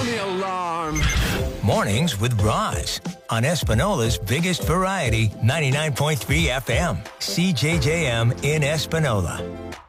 the alarm. Mornings with Roz on Espinola's biggest variety, 99.3 FM, CJJM in Espinola.